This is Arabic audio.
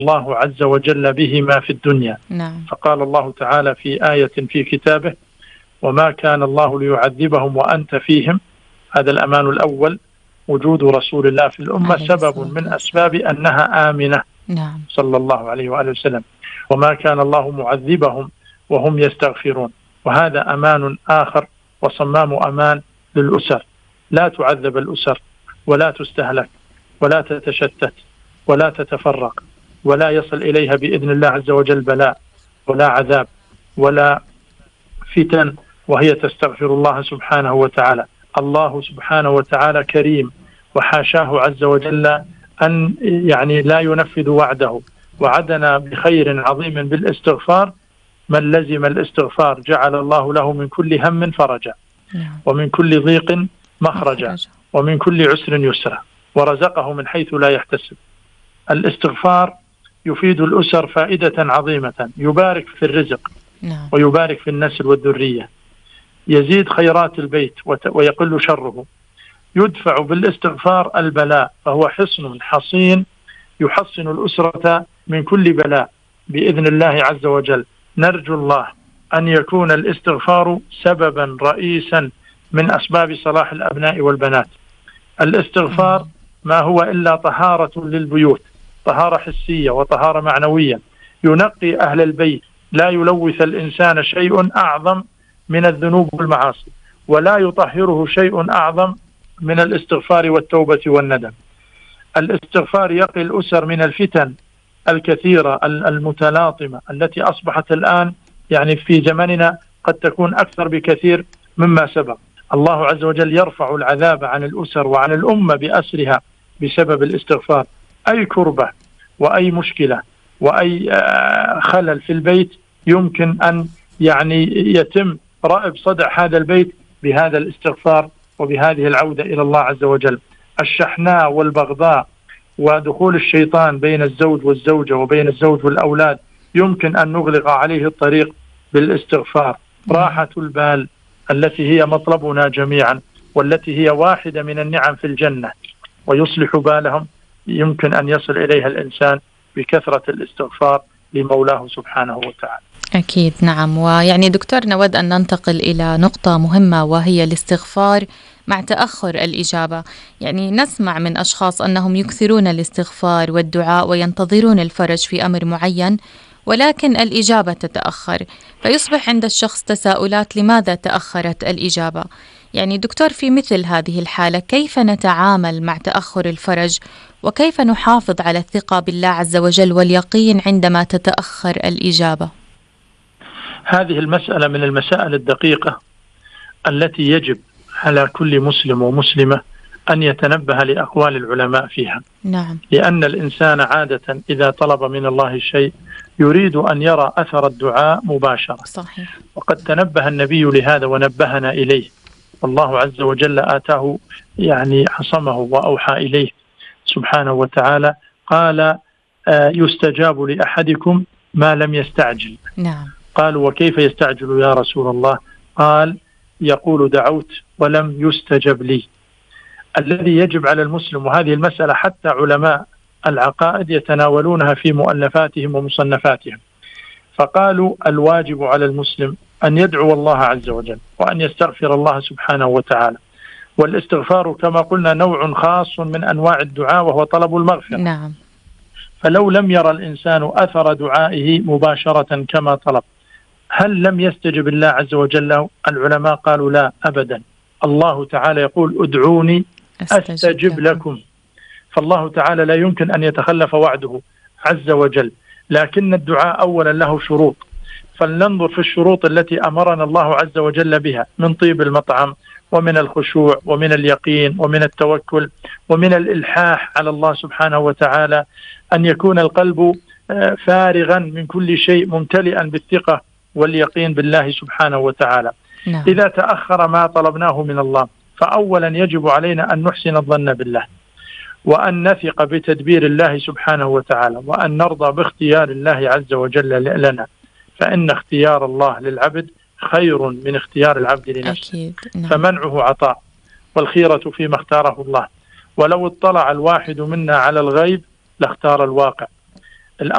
الله عز وجل بهما في الدنيا. نعم. فقال الله تعالى في آية في كتابه: وما كان الله ليعذبهم وأنت فيهم. هذا الأمان الأول، وجود رسول الله في الأمة سبب من أسباب أنها آمنة. نعم. صلى الله عليه وآله وسلم. وما كان الله معذبهم وهم يستغفرون. وهذا أمان آخر وصمام أمان للأسر، لا تعذب الأسر ولا تستهلك ولا تتشتت ولا تتفرق ولا يصل إليها بإذن الله عز وجل بلاء ولا عذاب ولا فتن وهي تستغفر الله سبحانه وتعالى. الله سبحانه وتعالى كريم، وحاشاه عز وجل أن لا ينفذ وعده، وعدنا بخير عظيم بالاستغفار. من لزم الاستغفار جعل الله له من كل هم فرجا، ومن كل ضيق مخرجا، ومن كل عسر يسرا، ورزقه من حيث لا يحتسب. الاستغفار يفيد الأسر فائدة عظيمة، يبارك في الرزق ويبارك في النسل والذرية، يزيد خيرات البيت ويقل شره، يدفع بالاستغفار البلاء، فهو حصن حصين يحصن الأسرة من كل بلاء بإذن الله عز وجل. نرجو الله أن يكون الاستغفار سببا رئيسا من أسباب صلاح الأبناء والبنات. الاستغفار ما هو إلا طهارة للبيوت، طهارة حسية وطهارة معنوية، ينقي أهل البيت، لا يلوث الإنسان شيء أعظم من الذنوب والمعاصي، ولا يطهره شيء أعظم من الاستغفار والتوبة والندم. الاستغفار يقي الأسر من الفتن الكثيرة المتلاطمة التي أصبحت الآن في زمننا قد تكون أكثر بكثير مما سبق. الله عز وجل يرفع العذاب عن الأسر وعن الأمة بأسرها بسبب الاستغفار. أي كربة وأي مشكلة وأي خلل في البيت يمكن أن يتم رأب صدع هذا البيت بهذا الاستغفار وبهذه العودة إلى الله عز وجل. الشحناء والبغضاء ودخول الشيطان بين الزوج والزوجة وبين الزوج والأولاد يمكن أن نغلق عليه الطريق بالاستغفار. راحة البال التي هي مطلبنا جميعا والتي هي واحدة من النعم في الجنة ويصلح بالهم يمكن أن يصل إليها الإنسان بكثرة الاستغفار لمولاه سبحانه وتعالى. أكيد. نعم. دكتور، نود أن ننتقل إلى نقطة مهمة وهي الاستغفار مع تأخر الإجابة. نسمع من أشخاص أنهم يكثرون الاستغفار والدعاء وينتظرون الفرج في أمر معين، ولكن الإجابة تتأخر، فيصبح عند الشخص تساؤلات: لماذا تأخرت الإجابة؟ دكتور، في مثل هذه الحالة كيف نتعامل مع تأخر الفرج، وكيف نحافظ على الثقة بالله عز وجل واليقين عندما تتأخر الإجابة؟ هذه المسألة من المسائل الدقيقة التي يجب على كل مسلم ومسلمة أن يتنبه لأقوال العلماء فيها. نعم. لأن الإنسان عادة إذا طلب من الله شيء يريد أن يرى أثر الدعاء مباشرة. صحيح. وقد تنبه النبي لهذا ونبهنا إليه، والله عز وجل آتاه عصمه وأوحى إليه سبحانه وتعالى، قال: يستجاب لأحدكم ما لم يستعجل. نعم. قالوا: وكيف يستعجل يا رسول الله؟ قال: يقول: دعوت ولم يستجب لي. الذي يجب على المسلم، وهذه المسألة حتى علماء العقائد يتناولونها في مؤلفاتهم ومصنفاتهم، فقالوا: الواجب على المسلم أن يدعو الله عز وجل وأن يستغفر الله سبحانه وتعالى. والاستغفار كما قلنا نوع خاص من أنواع الدعاء وهو طلب المغفرة. نعم. فلو لم يرى الإنسان أثر دعائه مباشرة كما طلب، هل لم يستجب الله عز وجل له؟ العلماء قالوا: لا أبدا. الله تعالى يقول: ادعوني أستجب لكم. فالله تعالى لا يمكن أن يتخلف وعده عز وجل، لكن الدعاء أولا له شروط، فلننظر في الشروط التي أمرنا الله عز وجل بها من طيب المطعم ومن الخشوع ومن اليقين ومن التوكل ومن الإلحاح على الله سبحانه وتعالى، أن يكون القلب فارغا من كل شيء ممتلئا بالثقة واليقين بالله سبحانه وتعالى. نعم. إذا تأخر ما طلبناه من الله فأولا يجب علينا أن نحسن الظن بالله، وأن نثق بتدبير الله سبحانه وتعالى، وأن نرضى باختيار الله عز وجل لنا، فإن اختيار الله للعبد خير من اختيار العبد لنفسه. أكيد. نعم. فمنعه عطاء، والخيرة فيما اختاره الله. ولو اطلع الواحد منا على الغيب لاختار الواقع،